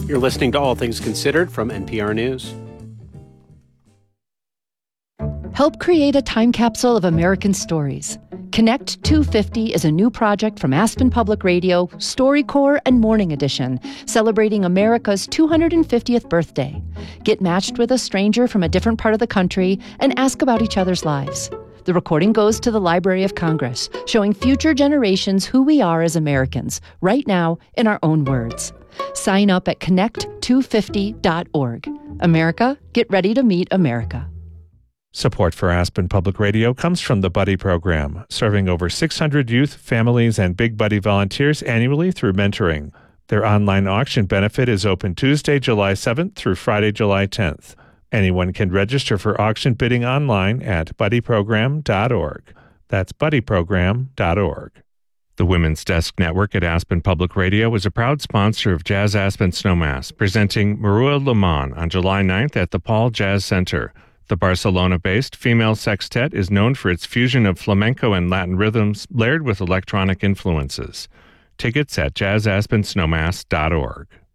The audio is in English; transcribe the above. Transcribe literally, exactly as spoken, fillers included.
You're listening to All Things Considered from N P R News. Help create a time capsule of American stories. Connect two fifty is a new project from Aspen Public Radio, StoryCorps, and Morning Edition, celebrating America's two hundred fiftieth birthday. Get matched with a stranger from a different part of the country and ask about each other's lives. The recording goes to the Library of Congress, showing future generations who we are as Americans, right now in our own words. Sign up at connect two fifty dot org. America, get ready to meet America. Support for Aspen Public Radio comes from the Buddy Program, serving over six hundred youth, families, and Big Buddy volunteers annually through mentoring. Their online auction benefit is open Tuesday, July seventh through Friday, July tenth. Anyone can register for auction bidding online at buddy program dot org. That's buddy program dot org. The Women's Desk Network at Aspen Public Radio is a proud sponsor of Jazz Aspen Snowmass, presenting Marua Limon on July ninth at the Paul Jazz Center. The Barcelona-based female sextet is known for its fusion of flamenco and Latin rhythms layered with electronic influences. Tickets at jazz aspen snowmass dot org.